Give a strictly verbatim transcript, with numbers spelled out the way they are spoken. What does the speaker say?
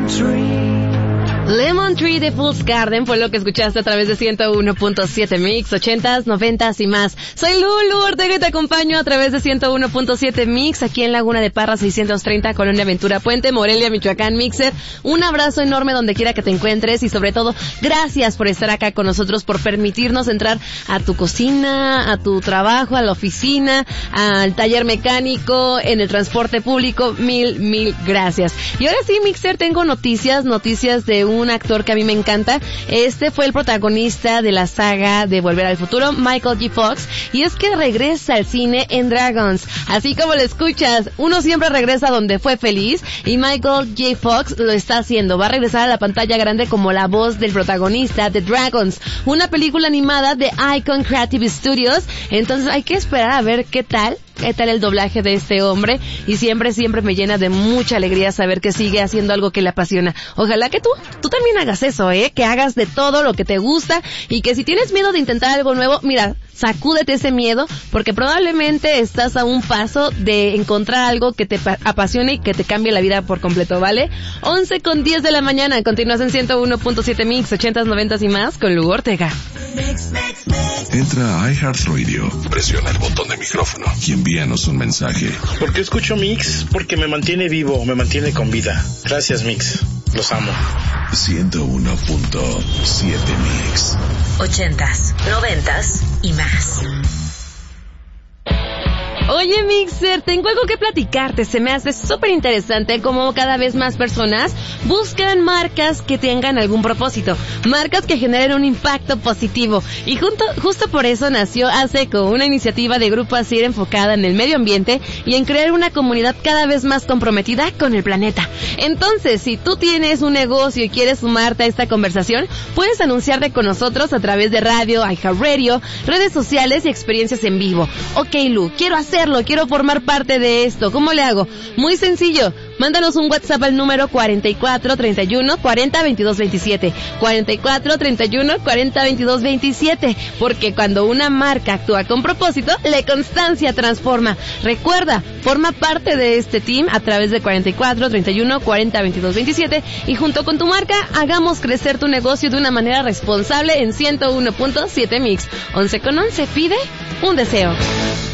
Lemon Tree. Lemon Tree de Fool's Garden fue lo que escuchaste a través de ciento uno punto siete Mix, ochentas, noventas y más. Soy Lulu Ortega y te acompaño a través de ciento uno punto siete Mix, aquí en Laguna de Parra seiscientos treinta, Colonia Ventura Puente, Morelia, Michoacán, Mixer. Un abrazo enorme donde quiera que te encuentres y sobre todo, gracias por estar acá con nosotros, por permitirnos entrar a tu cocina, a tu trabajo, a la oficina, al taller mecánico, en el transporte público. Mil, mil gracias. Y ahora sí, Mixer, tengo noticias, noticias de un un actor que a mí me encanta. Este fue el protagonista de la saga de Volver al Futuro, Michael J. Fox, y es que regresa al cine en Dragons. Así como lo escuchas, uno siempre regresa donde fue feliz, y Michael J. Fox lo está haciendo. Va a regresar a la pantalla grande como la voz del protagonista de Dragons, una película animada de Icon Creative Studios. Entonces hay que esperar a ver qué tal qué tal el doblaje de este hombre, y siempre, siempre me llena de mucha alegría saber que sigue haciendo algo que le apasiona. Ojalá que tú, tú también hagas eso, ¿eh? Que hagas de todo lo que te gusta, y que si tienes miedo de intentar algo nuevo, mira, sacúdete ese miedo, porque probablemente estás a un paso de encontrar algo que te apasione y que te cambie la vida por completo, ¿vale? once con diez de la mañana, continúas en ciento uno punto siete Mix, ochentas, noventas y más, con Lu Ortega. Entra a iHeartRadio, presiona el botón de micrófono y envíanos un mensaje. ¿Por qué escucho Mix? Porque me mantiene vivo, me mantiene con vida. Gracias, Mix. Los amo. ciento uno punto siete Mix. Ochentas, noventas y más. Oye, Mixer, tengo algo que platicarte. Se me hace súper interesante cómo cada vez más personas buscan marcas que tengan algún propósito, marcas que generen un impacto positivo. Y junto, justo por eso nació ASECO, una iniciativa de Grupo ASIR enfocada en el medio ambiente y en crear una comunidad cada vez más comprometida con el planeta. Entonces, si tú tienes un negocio y quieres sumarte a esta conversación, puedes anunciarte con nosotros a través de radio, iHeartRadio, redes sociales y experiencias en vivo. Ok, Lu, quiero hacer Hacerlo, quiero formar parte de esto. ¿Cómo le hago? Muy sencillo. Mándanos un WhatsApp al número cuarenta y cuatro, treinta y uno, cuarenta, veintidós, veintisiete. cuarenta y cuatro, treinta y uno, cuarenta, veintidós, veintisiete. Porque cuando una marca actúa con propósito, la constancia transforma. Recuerda, forma parte de este team a través de cuarenta y cuatro, treinta y uno, cuarenta, veintidós, veintisiete. Y junto con tu marca, hagamos crecer tu negocio de una manera responsable en ciento uno punto siete Mix. once con once, pide un deseo.